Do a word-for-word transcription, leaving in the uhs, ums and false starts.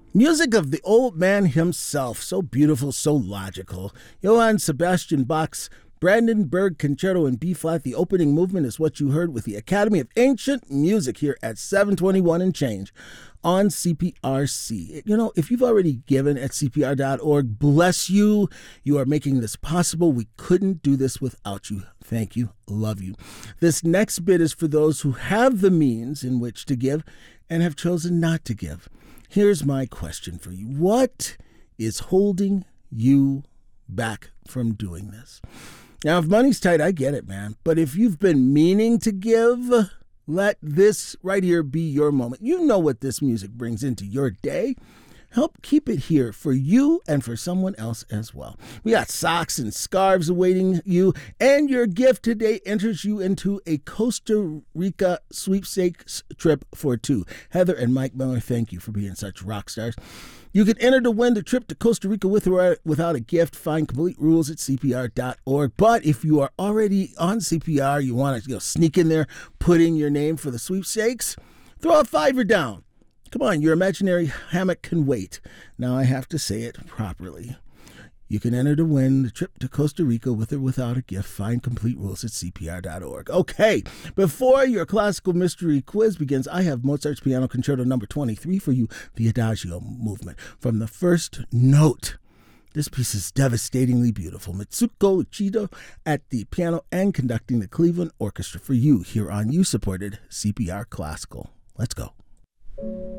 Music of the old man himself, so beautiful, so logical. Johann Sebastian Bach's Brandenburg Concerto in B-flat, the opening movement, is what you heard with the Academy of Ancient Music here at seven twenty-one and change on C P R C. You know, if you've already given at C P R dot org, bless you. You are making this possible. We couldn't do this without you. Thank you. Love you. This next bit is for those who have the means in which to give and have chosen not to give. Here's my question for you. What is holding you back from doing this? Now, if money's tight, I get it, man. But if you've been meaning to give, let this right here be your moment. You know what this music brings into your day. Help keep it here for you and for someone else as well. We got socks and scarves awaiting you, and your gift today enters you into a Costa Rica sweepstakes trip for two. Heather and Mike Miller, thank you for being such rock stars. You can enter to win the trip to Costa Rica with or without a gift. Find complete rules at C P R dot org. But if you are already on C P R, you want to you know, sneak in there, put in your name for the sweepstakes, throw a fiver down. Come on, your imaginary hammock can wait. Now I have to say it properly. You can enter to win the trip to Costa Rica with or without a gift. Find complete rules at C P R dot org. Okay, before your classical mystery quiz begins, I have Mozart's Piano Concerto number twenty-three for you, the Adagio movement. From the first note, this piece is devastatingly beautiful. Mitsuko Uchida at the piano and conducting the Cleveland Orchestra for you here on You-supported C P R Classical. Let's go.